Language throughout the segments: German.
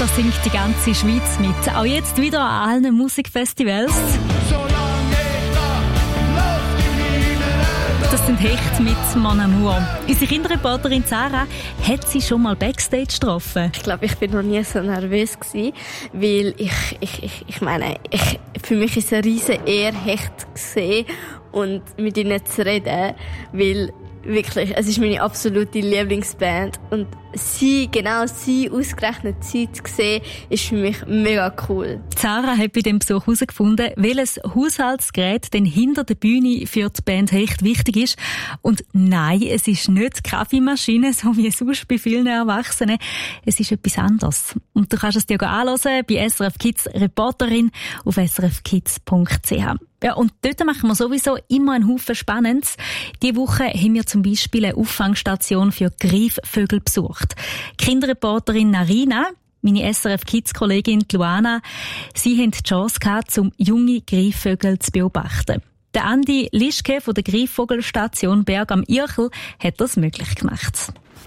da singt die ganze Schweiz mit. Auch jetzt wieder an allen Musikfestivals. Das sind Hecht mit Mon Amour. Unsere Kinderreporterin Sarah hat sie schon mal Backstage getroffen. Ich glaube, ich bin noch nie so nervös gewesen, weil ich meine, für mich ist es eine riesen Ehre, Hecht zu sehen und mit ihnen zu reden, weil wirklich, es ist meine absolute Lieblingsband und sie ausgerechnet sie zu sehen, ist für mich mega cool. Sarah hat bei dem Besuch herausgefunden, welches Haushaltsgerät denn hinter der Bühne für die Band Hecht wichtig ist. Und nein, es ist nicht die Kaffeemaschine, so wie sonst bei vielen Erwachsenen. Es ist etwas anderes. Und du kannst es dir anhören bei SRF Kids Reporterin auf srfkids.ch. Ja, und dort machen wir sowieso immer einen Haufen Spannendes. Diese Woche haben wir zum Beispiel eine Auffangstation für Greifvögel besucht. Die Kinderreporterin Narina, meine SRF-Kids-Kollegin Luana, sie haben die Chance gehabt, um junge Greifvögel zu beobachten. Der Andi Lischke von der Greifvogelstation Berg am Irchel hat das möglich gemacht.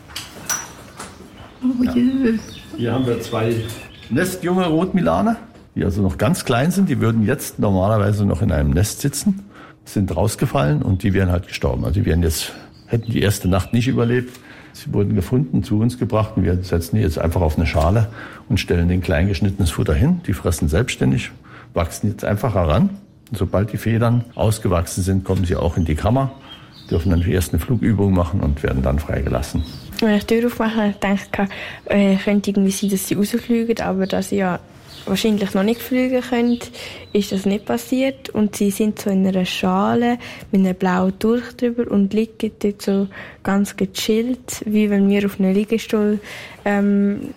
Oh je. Hier haben wir 2 nestjunge Rotmilaner, die also noch ganz klein sind. Die würden jetzt normalerweise noch in einem Nest sitzen, sind rausgefallen und die wären halt gestorben. Also die hätten die erste Nacht nicht überlebt. Sie wurden gefunden, zu uns gebracht und wir setzen die jetzt einfach auf eine Schale und stellen den klein geschnittenes Futter hin. Die fressen selbstständig, wachsen jetzt einfach heran. Und sobald die Federn ausgewachsen sind, kommen sie auch in die Kammer, dürfen dann die erste Flugübung machen und werden dann freigelassen. Wenn ich die Tür aufmache, denke ich, könnte irgendwie sein, dass sie rausfliegen, aber da sie ja wahrscheinlich noch nicht fliegen können, ist das nicht passiert. Und sie sind so in einer Schale mit einem blauen Tuch drüber und liegen dort so ganz gechillt, wie wenn wir auf einem Liegestuhl liegen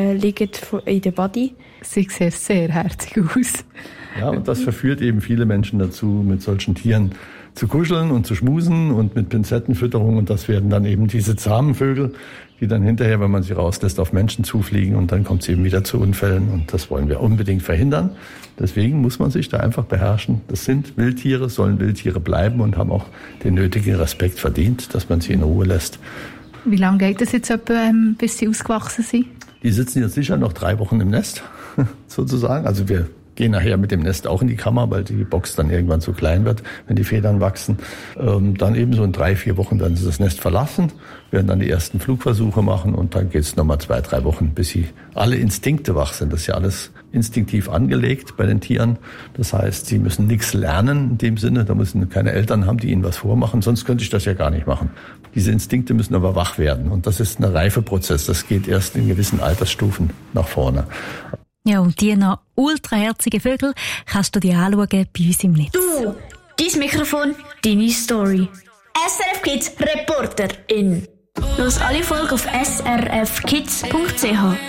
in der Body. Sie sieht sehr herzig aus. Ja, und das verführt eben viele Menschen dazu, mit solchen Tieren zu kuscheln und zu schmusen und mit Pinzettenfütterung. Und das werden dann eben diese zahmen Vögel, die dann hinterher, wenn man sie rauslässt, auf Menschen zufliegen und dann kommt es eben wieder zu Unfällen und das wollen wir unbedingt verhindern. Deswegen muss man sich da einfach beherrschen. Das sind Wildtiere, sollen Wildtiere bleiben und haben auch den nötigen Respekt verdient, dass man sie in Ruhe lässt. Wie lange geht das jetzt etwa, bis sie ausgewachsen sind? Die sitzen jetzt sicher noch 3 Wochen im Nest, sozusagen. Also wir gehen nachher mit dem Nest auch in die Kammer, weil die Box dann irgendwann zu klein wird, wenn die Federn wachsen. Dann eben so in 3-4 Wochen werden sie das Nest verlassen, werden dann die ersten Flugversuche machen und dann geht es nochmal 2-3 Wochen, bis sie alle Instinkte wach sind. Das ist ja alles instinktiv angelegt bei den Tieren. Das heißt, sie müssen nichts lernen in dem Sinne. Da müssen keine Eltern haben, die ihnen was vormachen. Sonst könnte ich das ja gar nicht machen. Diese Instinkte müssen aber wach werden. Und das ist ein Reifeprozess. Das geht erst in gewissen Altersstufen nach vorne. Ja, und die noch ultraherzigen Vögel kannst du dir anschauen bei uns im Netz. Du, dein Mikrofon, deine Story. SRF Kids Reporterin. Los alle Folgen auf srfkids.ch.